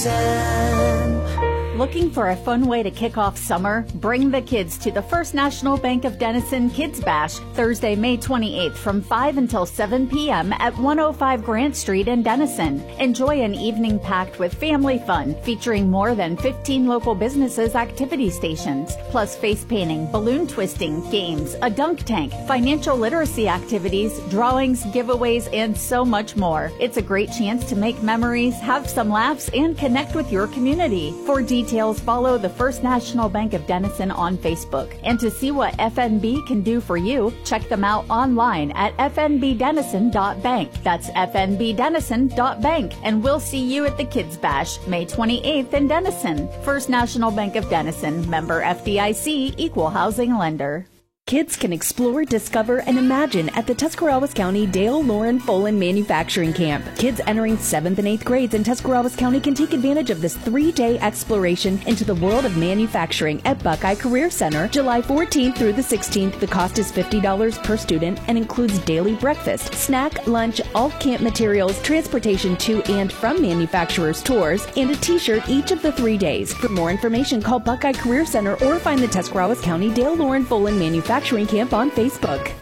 Looking for a fun way to kick off summer? Bring the kids to the First National Bank of Denison Kids Bash, Thursday, May 28th from 5 until 7 p.m. at 105 Grant Street in Denison. Enjoy an evening packed with family fun, featuring more than 15 local businesses' activity stations, plus face painting, balloon twisting, games, a dunk tank, financial literacy activities, drawings, giveaways, and so much more. It's a great chance to make memories, have some laughs, and connect with your community. For details, follow the First National Bank of Denison on Facebook. And to see what FNB can do for you, check them out online at fnbdenison.bank. That's fnbdenison.bank. And we'll see you at the Kids Bash, May 28th in Denison. First National Bank of Denison, member FDIC, equal housing lender. Kids can explore, discover, and imagine at the Tuscarawas County Dale Lauren Folan Manufacturing Camp. Kids entering 7th and 8th grades in Tuscarawas County can take advantage of this 3-day exploration into the world of manufacturing at Buckeye Career Center, July 14th through the 16th. The cost is $50 per student and includes daily breakfast, snack, lunch, all camp materials, transportation to and from manufacturers' tours, and a t-shirt each of the 3 days. For more information, call Buckeye Career Center or find the Tuscarawas County Dale Lauren Folan Manufacturing Camp on Facebook.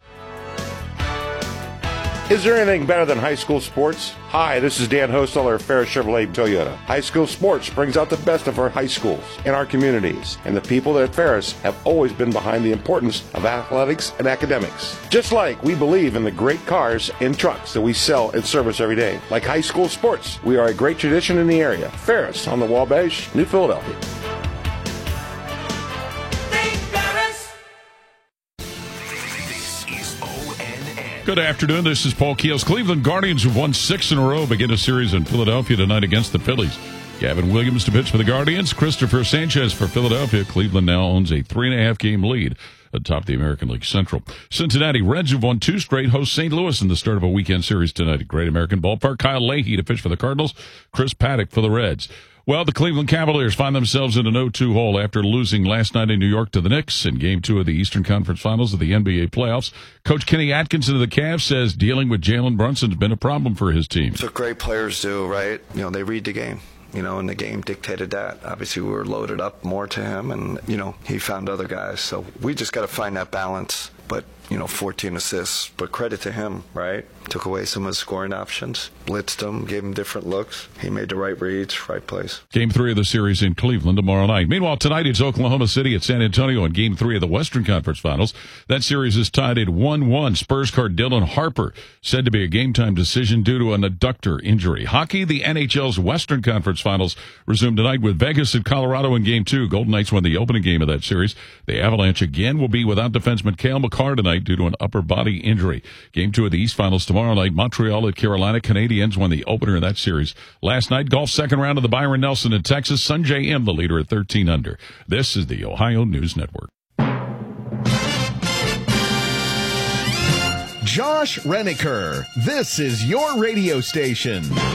Is there anything better than high school sports? Hi, this is Dan Hosteller of Ferris Chevrolet Toyota. High school sports brings out the best of our high schools and our communities, and the people at Ferris have always been behind the importance of athletics and academics. Just like we believe in the great cars and trucks that we sell and service every day. Like high school sports, we are a great tradition in the area. Ferris on the Wabash, New Philadelphia. Good afternoon. This is Paul Keels. Cleveland Guardians have won 6 in a row, begin a series in Philadelphia tonight against the Phillies. Gavin Williams to pitch for the Guardians. Christopher Sanchez for Philadelphia. Cleveland now owns a 3.5-game lead atop the American League Central. Cincinnati Reds have won 2 straight, host St. Louis in the start of a weekend series tonight at Great American Ballpark. Kyle Leahy to pitch for the Cardinals. Chris Paddock for the Reds. Well, the Cleveland Cavaliers find themselves in an 0-2 hole after losing last night in New York to the Knicks in Game 2 of the Eastern Conference Finals of the NBA playoffs. Coach Kenny Atkinson of the Cavs says dealing with Jalen Brunson's been a problem for his team. That's what great players do, right? You know, they read the game. And the game dictated that. Obviously, we were loaded up more to him, and, he found other guys. So we just got to find that balance. But, 14 assists. But credit to him, right? Took away some of his scoring options, blitzed him, gave him different looks. He made the right reads, right place. Game 3 of the series in Cleveland tomorrow night. Meanwhile, tonight it's Oklahoma City at San Antonio in Game 3 of the Western Conference Finals. That series is tied at 1-1. Spurs guard Dylan Harper said to be a game-time decision due to an adductor injury. Hockey, the NHL's Western Conference Finals resume tonight with Vegas and Colorado in Game 2. Golden Knights won the opening game of that series. The Avalanche again will be without defenseman Cale Makar tonight due to an upper body injury. Game 2 of the East Finals tomorrow night. Montreal at Carolina. Canadiens won the opener of that series last night. Golf second round of the Byron Nelson in Texas. Sungjae Im the leader at 13 under. This is the Ohio News Network. Josh Reniker. This is your radio station.